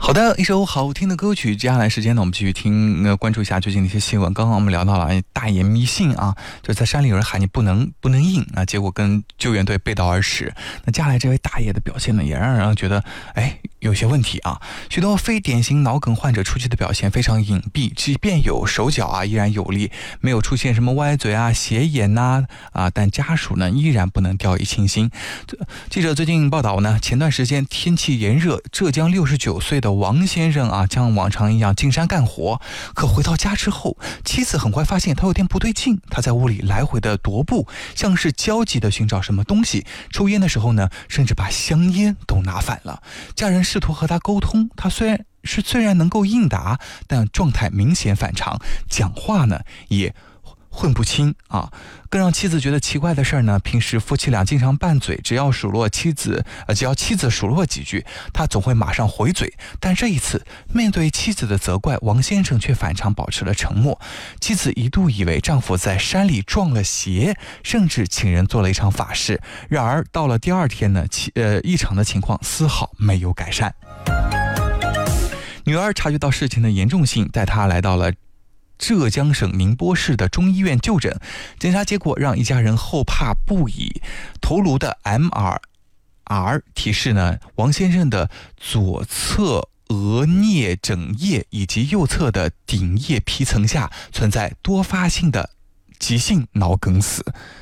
好的，一首好听的歌曲。接下来时间呢，我们继续关注一下最近的一些新闻。刚刚我们聊到了大爷迷信啊，就在山里有人喊你不能硬啊，结果跟救援队背道而驰。那接下来这位大爷的表现呢，也让人觉得有些问题啊。许多非典型脑梗患者初期的表现非常隐蔽，即便有手脚依然有力，没有出现什么歪嘴斜眼但家属呢依然不能掉以轻心。记者最近报道呢，前段时间天气炎热，浙江69岁的王先生像往常一样进山干活，可回到家之后，妻子很快发现他有点不对劲，他在屋里来回的踱步，像是焦急的寻找什么东西。抽烟的时候呢，甚至把香烟都拿反了。家人试图和他沟通，他虽然能够应答，但状态明显反常，讲话呢也混不清啊。更让妻子觉得奇怪的事呢，平时夫妻俩经常拌嘴，只要妻子数落几句，他总会马上回嘴。但这一次面对妻子的责怪，王先生却反常保持了沉默。妻子一度以为丈夫在山里撞了邪，甚至请人做了一场法事。然而到了第二天呢，异常的情况丝毫没有改善。女儿察觉到事情的严重性，带她来到了浙江省宁波市的中医院就诊，检查结果让一家人后怕不已。头颅的 MRI 提示呢，王先生的左侧额颞枕叶以及右侧的顶叶皮层下存在多发性的急性脑梗死。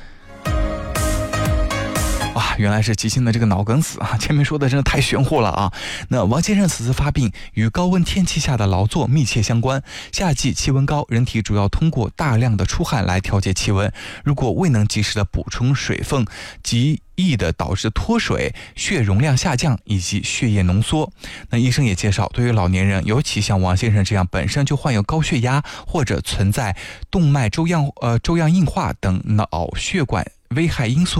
原来是急性的这个脑梗死前面说的真的太玄乎了啊！那王先生此次发病与高温天气下的劳作密切相关。夏季气温高，人体主要通过大量的出汗来调节气温，如果未能及时的补充水分，极易的导致脱水、血容量下降以及血液浓缩。那医生也介绍，对于老年人，尤其像王先生这样本身就患有高血压或者存在动脉粥样硬化等脑血管危害因素